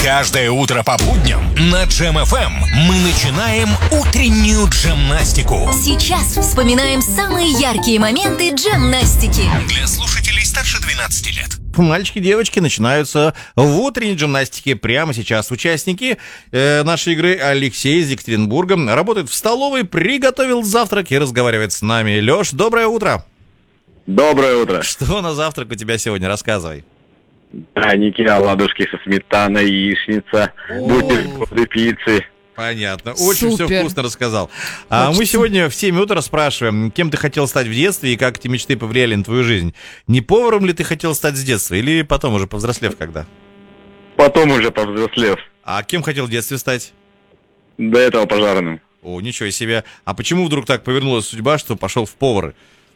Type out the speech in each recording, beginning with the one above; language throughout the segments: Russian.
Каждое утро по будням на Джем ФМ мы начинаем утреннюю джемнастику. Сейчас вспоминаем самые яркие моменты джемнастики. Для слушателей старше 12 лет. Мальчики и девочки начинаются в утренней джемнастике прямо сейчас. Участники нашей игры Алексей из Екатеринбурга работает в столовой, приготовил завтрак и разговаривает с нами. Лёш, доброе утро. Доброе утро. Что на завтрак у тебя сегодня? Рассказывай. Пряники, оладушки со сметаной, яичница, бутерброды, пиццы. Понятно. Очень Супер. все вкусно рассказал. А мы сегодня в 7 утра спрашиваем, кем ты хотел стать в детстве и как эти мечты повлияли на твою жизнь. Не поваром ли ты хотел стать с детства или потом уже повзрослев когда? Потом уже повзрослев. А кем хотел в детстве стать? До этого пожарным. О, ничего себе. А почему вдруг так повернулась судьба, что пошел в повары?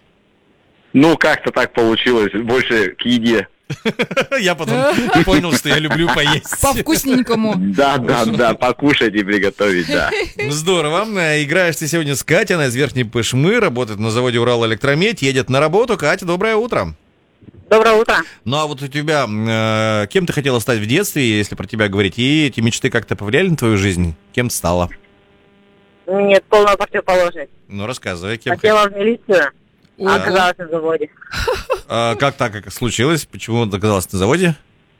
Ну, как-то так получилось. Больше к еде. Я потом понял, что я люблю поесть. По-вкусненькому. Да, покушать и приготовить, да. Здорово. Играешь ты сегодня с Катей, она из Верхней Пышмы, работает на заводе «Урал-Электромедь», едет на работу. Катя, доброе утро. Доброе утро. Ну а вот у тебя, кем ты хотела стать в детстве, если про тебя говорить, и эти мечты как-то повлияли на твою жизнь? Кем ты стала? Нет, полная противоположность. Ну, рассказывай, кем Хотела в милицию, Да. а оказалась на заводе. Как так как случилось? Почему ты оказалась на заводе?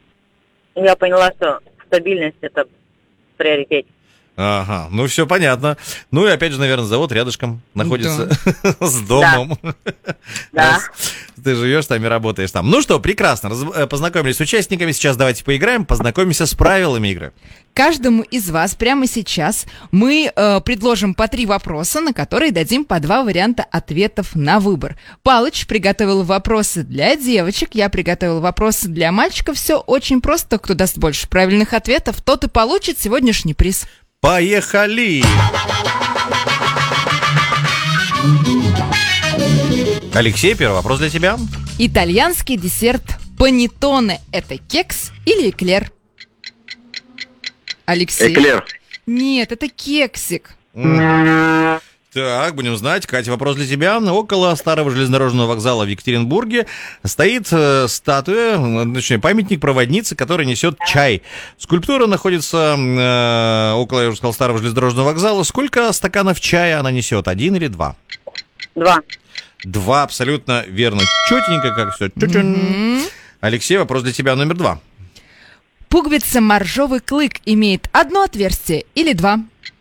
Я поняла, что стабильность – это приоритет. Ага, ну все понятно. Ну и опять же, наверное, завод рядышком находится с домом. Да. Ты живешь там и работаешь там. Ну что, прекрасно. Познакомились с участниками. Сейчас давайте поиграем. Познакомимся с правилами игры. Каждому из вас прямо сейчас мы предложим по 3 вопроса, на которые дадим по 2 варианта ответов на выбор. Палыч приготовил вопросы для девочек, я приготовил вопросы для мальчиков. Все очень просто. Кто даст больше правильных ответов, тот и получит сегодняшний приз. Поехали! Алексей, первый вопрос для тебя. Итальянский десерт панеттоне – это кекс или эклер? Алексей? Эклер. Нет, это кексик. Так, будем знать. Катя, вопрос для тебя. Около старого железнодорожного вокзала в Екатеринбурге стоит статуя, точнее, памятник проводницы, который несет чай. Скульптура находится около, я уже сказал, старого железнодорожного вокзала. Сколько стаканов чая она несет? 1 или 2? 2. 2, абсолютно верно. Четенько, как все. Алексей, вопрос для тебя номер 2. Пуговица моржовый клык имеет 1 отверстие или 2?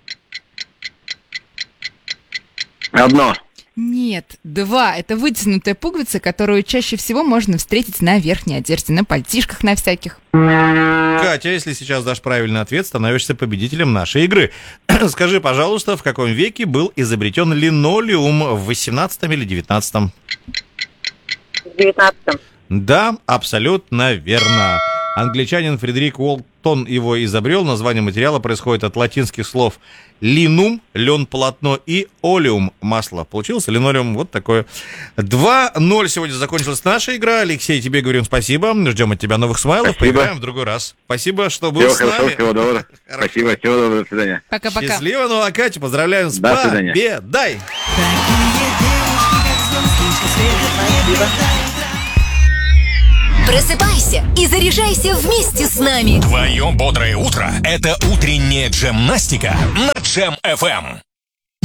Одно. Нет, 2. Это вытянутая пуговица, которую чаще всего можно встретить на верхней одежде, на пальтишках на всяких. Катя, если сейчас дашь правильный ответ, становишься победителем нашей игры. Скажи, пожалуйста, в каком веке был изобретен линолеум, в 18 или 19? В 19-м. Да, абсолютно верно. Англичанин Фредерик Уолтон его изобрел. Название материала происходит от латинских слов линум, лен, полотно, и олеум, масло. Получился линолеум, вот такое. 2-0 сегодня закончилась наша игра. Алексей, тебе говорим спасибо. Ждем от тебя новых смайлов. Спасибо. Поиграем в другой раз. Спасибо, что был Всего с хорошо, нами. всего доброго. Спасибо, всего доброго, до свидания. Пока-пока. Счастливо. Ну а Катю поздравляем с До свидания. победой. Просыпайся и заряжайся вместе с нами. Твое бодрое утро – это утренняя джемнастика на Джем ФМ.